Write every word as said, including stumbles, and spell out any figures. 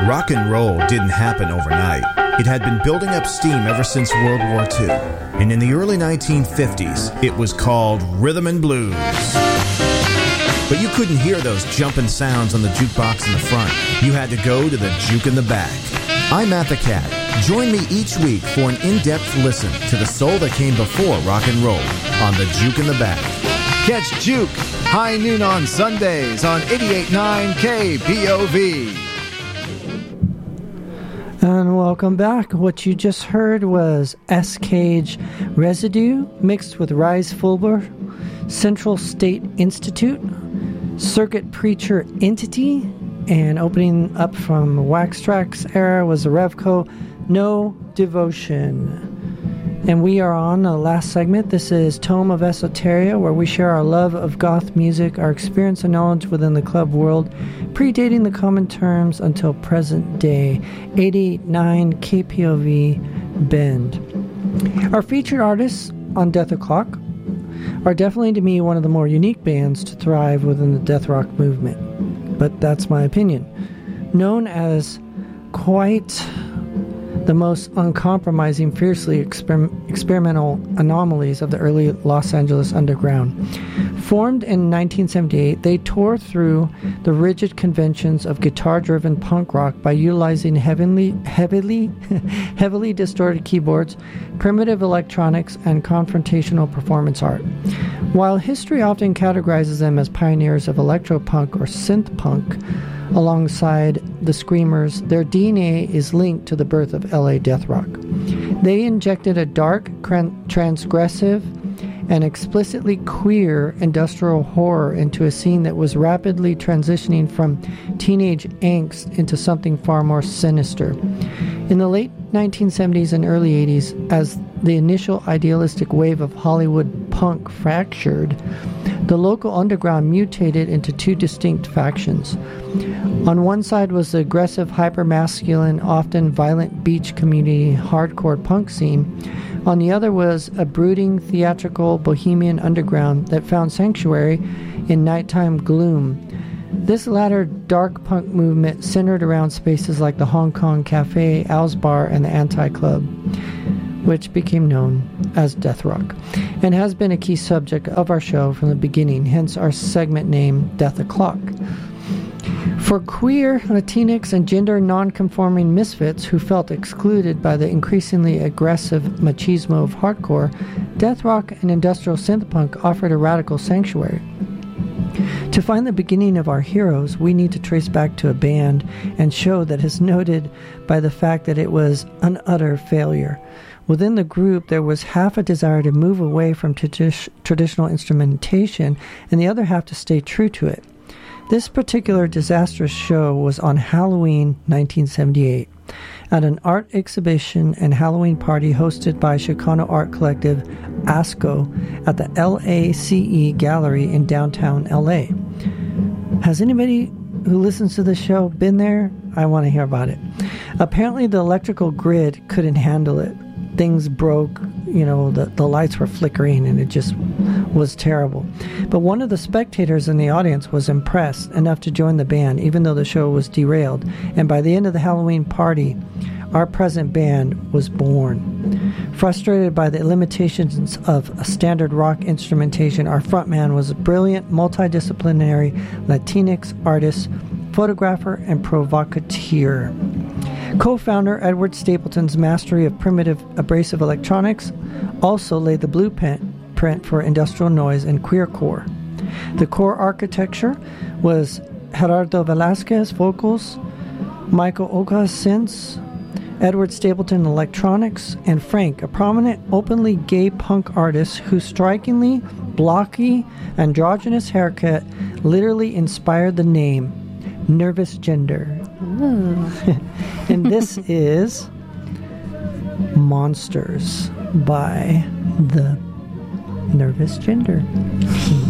Rock and roll didn't happen overnight. It had been building up steam ever since World War Two. And in the early nineteen fifties, it was called rhythm and blues. But you couldn't hear those jumping sounds on the jukebox in the front. You had to go to the juke in the back. I'm Matt the Cat. Join me each week for an in-depth listen to the soul that came before rock and roll on the Juke in the Back. Catch Juke, high noon on Sundays on eighty-eight point nine K P O V. And welcome back. What you just heard was S-Cage Residue mixed with Rise Fulber, Central State Institute, Circuit Preacher Entity, and opening up from Wax Trax era was the Revco No Devotion. And we are on the last segment. This is Tome of Esoteria, where we share our love of goth music, our experience and knowledge within the club world, predating the common terms until present day. eighty-eight point nine K P O V Bend. Our featured artists on Death O'Clock are definitely to me one of the more unique bands to thrive within the death rock movement. But that's my opinion. Known as quite the most uncompromising, fiercely exper- experimental anomalies of the early Los Angeles underground. Formed in nineteen seventy-eight, they tore through the rigid conventions of guitar-driven punk rock by utilizing heavily, heavily, heavily distorted keyboards, primitive electronics, and confrontational performance art. While history often categorizes them as pioneers of electropunk or synth punk, alongside the Screamers, their D N A is linked to the birth of L A death rock. They injected a dark, transgressive, and explicitly queer industrial horror into a scene that was rapidly transitioning from teenage angst into something far more sinister. In the late nineteen seventies and early eighties, as the initial idealistic wave of Hollywood punk fractured, the local underground mutated into two distinct factions. On one side was the aggressive, hyper-masculine, often violent beach community hardcore punk scene. On the other was a brooding, theatrical, bohemian underground that found sanctuary in nighttime gloom. This latter dark punk movement centered around spaces like the Hong Kong Cafe, Al's Bar, and the Anti-Club, which became known as Death Rock, and has been a key subject of our show from the beginning, hence our segment name, Death O'Clock. For queer, Latinx, and gender non-conforming misfits who felt excluded by the increasingly aggressive machismo of hardcore, death rock and industrial synth punk offered a radical sanctuary. To find the beginning of our heroes, we need to trace back to a band and show that is noted by the fact that it was an utter failure. Within the group, there was half a desire to move away from tradi- traditional instrumentation and the other half to stay true to it. This particular disastrous show was on Halloween nineteen seventy-eight at an art exhibition and Halloween party hosted by Chicano art collective ASCO at the L A C E Gallery in downtown L A. Has anybody who listens to the show been there? I want to hear about it. Apparently the electrical grid couldn't handle it. Things broke, you know, the, the lights were flickering and it just was terrible. But one of the spectators in the audience was impressed enough to join the band, even though the show was derailed. And by the end of the Halloween party, our present band was born. Frustrated by the limitations of a standard rock instrumentation, our frontman was a brilliant, multidisciplinary Latinx artist, photographer, and provocateur. Co-founder Edward Stapleton's mastery of primitive abrasive electronics also laid the blueprint for industrial noise and queercore. The core architecture was Gerardo Velasquez vocals, Michael Oka synths, Edward Stapleton electronics, and Frank, a prominent openly gay punk artist whose strikingly blocky, androgynous haircut literally inspired the name Nervous Gender. And this is Monsters by the Nervous Gender.